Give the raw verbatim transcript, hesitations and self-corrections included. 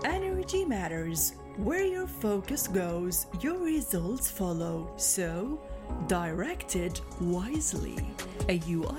Energy matters. Where your focus goes, your results follow. So, direct it wisely. A U I